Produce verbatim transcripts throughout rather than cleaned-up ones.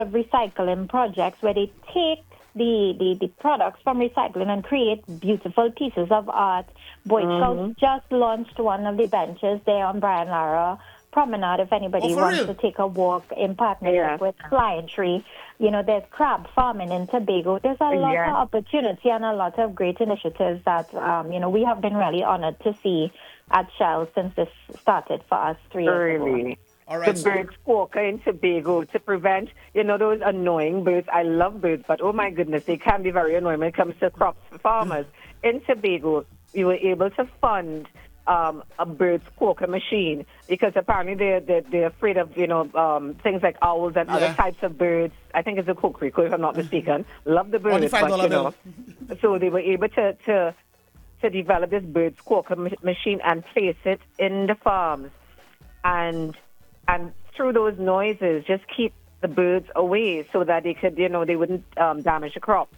of recycling projects where they take the, the, the products from recycling and create beautiful pieces of art. Boy Mm-hmm. Scouts just launched one of the benches there on Brian Lara Promenade. If anybody Oh, for wants real? to take a walk in partnership Yeah. with Flying Tree, you know, there's crab farming in Tobago. There's a lot Yeah. of opportunity and a lot of great initiatives that, um, you know, we have been really honored to see at Shell since this started for us three years ago. Really. All right, The so- bird squawker in Tobago to prevent, you know, those annoying birds. I love birds, but oh my goodness, they can be very annoying when it comes to crops for farmers. In Tobago, we were able to fund um, a bird squawker machine because apparently they're, they're, they're afraid of, you know, um, things like owls and other Yeah. types of birds. I think it's a cuckoo, if I'm not mistaken. Love the birds, twenty-five but, dollar you know. So they were able to, to, to develop this bird squawker ma- machine and place it in the farms. And and through those noises, just keep the birds away so that they could, you know, they wouldn't um, damage the crops.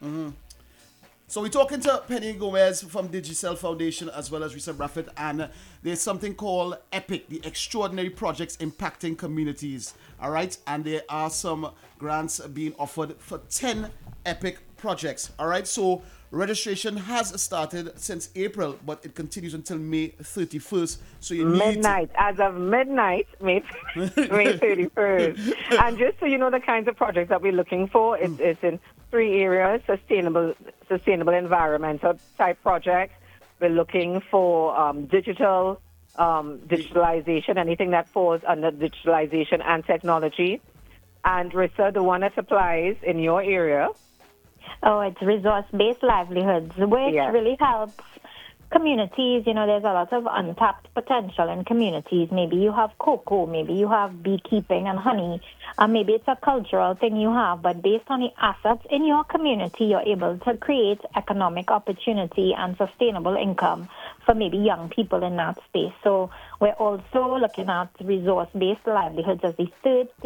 So we're talking to Penny Gomez from Digicel Foundation as well as Risa Bradford, and there's something called EPIC, the Extraordinary Projects Impacting Communities. All right, and there are some grants being offered for ten EPIC projects. All right, so registration has started since April, but it continues until May thirty-first. So you need Midnight, as of midnight, May, May thirty-first. And just so you know the kinds of projects that we're looking for, it's, it's in three areas: sustainable, sustainable environmental type projects. We're looking for um, digital, um, digitalization, anything that falls under digitalization and technology. And Rissa, the one that applies in your area. Oh, it's resource-based livelihoods, which Yeah. really helps communities. You know, there's a lot of untapped potential in communities. Maybe you have cocoa, maybe you have beekeeping and honey, and maybe it's a cultural thing you have, but based on the assets in your community, you're able to create economic opportunity and sustainable income for maybe young people in that space. So we're also looking at resource-based livelihoods as the third